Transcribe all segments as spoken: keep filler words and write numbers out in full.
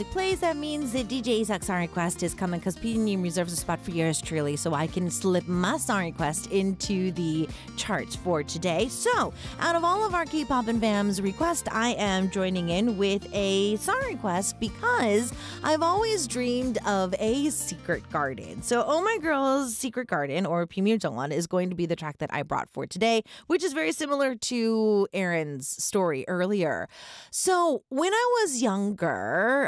Plays, that means that D J Isaac's song request is coming because P D reserves a spot for yours truly so I can slip my song request into the charts for today. So, out of all of our K-pop and Vam's requests, I am joining in with a song request because I've always dreamed of a secret garden. So, Oh My Girl's Secret Garden, or Pimir Jongwon, is going to be the track that I brought for today, which is very similar to Aaron's story earlier. So, when I was younger,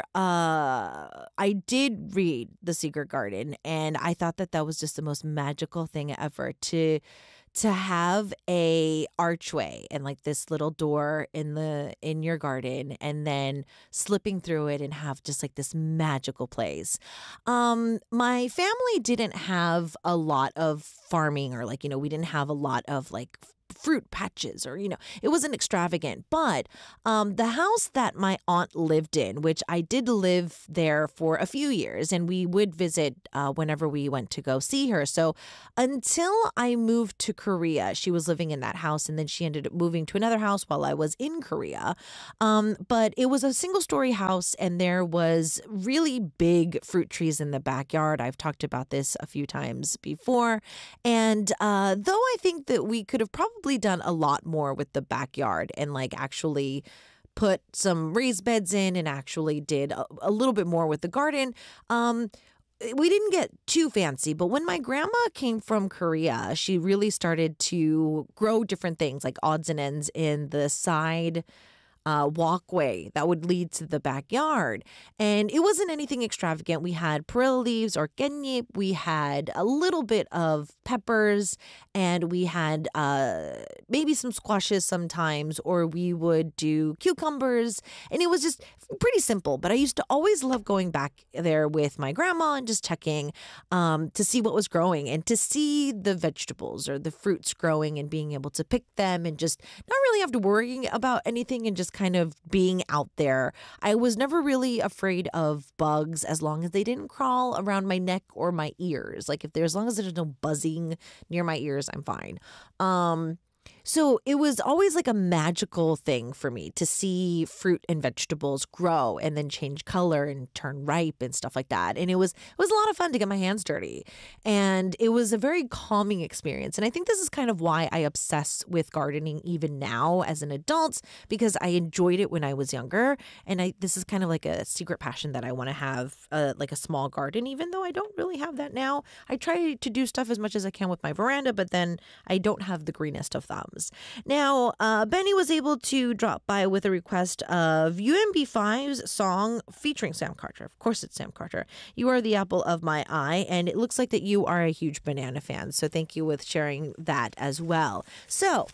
Uh, I did read The Secret Garden, and I thought that that was just the most magical thing ever to to have a archway and like this little door in the in your garden, and then slipping through it and have just like this magical place. Um, my family didn't have a lot of farming, or like, you know, we didn't have a lot of like fruit patches, or, you know, it wasn't extravagant. But um, the house that my aunt lived in, which I did live there for a few years, and we would visit uh, whenever we went to go see her. So until I moved to Korea, she was living in that house, and then she ended up moving to another house while I was in Korea. Um, but it was a single story house, and there was really big fruit trees in the backyard. I've talked about this a few times before. And uh, though I think that we could have probably done a lot more with the backyard and like actually put some raised beds in and actually did a, a little bit more with the garden. Um, we didn't get too fancy, but when my grandma came from Korea, she really started to grow different things like odds and ends in the side Uh, walkway that would lead to the backyard. And it wasn't anything extravagant. We had perilla leaves or 깻잎. We had a little bit of peppers, and we had uh, maybe some squashes sometimes, or we would do cucumbers. And it was just pretty simple. But I used to always love going back there with my grandma and just checking um, to see what was growing and to see the vegetables or the fruits growing and being able to pick them and just not really have to worry about anything and just kind of being out there. I was never really afraid of bugs as long as they didn't crawl around my neck or my ears. Like if there's, as long as there's no buzzing near my ears, I'm fine. Um, So it was always like a magical thing for me to see fruit and vegetables grow and then change color and turn ripe and stuff like that. And it was it was a lot of fun to get my hands dirty. And it was a very calming experience. And I think this is kind of why I obsess with gardening even now as an adult, because I enjoyed it when I was younger. And I this is kind of like a secret passion that I want to have, uh, like a small garden, even though I don't really have that now. I try to do stuff as much as I can with my veranda, but then I don't have the greenest of thumbs. Now, uh, Benny was able to drop by with a request of U M B five's song featuring Sam Carter. Of course, it's Sam Carter. You Are the Apple of My Eye, and it looks like that you are a huge Banana fan, so thank you with sharing that as well. So,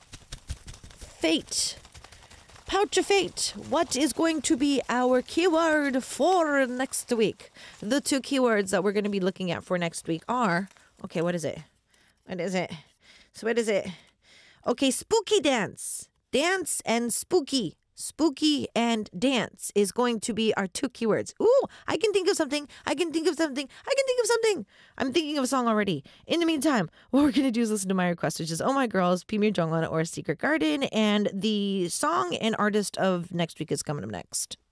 Fate. Pouch of Fate. What is going to be our keyword for next week? The two keywords that we're going to be looking at for next week are, okay, what is it? What is it? So what is it? Okay, spooky dance. Dance and spooky. Spooky and dance is going to be our two keywords. Ooh, I can think of something. I can think of something. I can think of something. I'm thinking of a song already. In the meantime, what we're going to do is listen to my request, which is Oh My Girls, Pimir Jongwon, or Secret Garden. And the song and artist of next week is coming up next.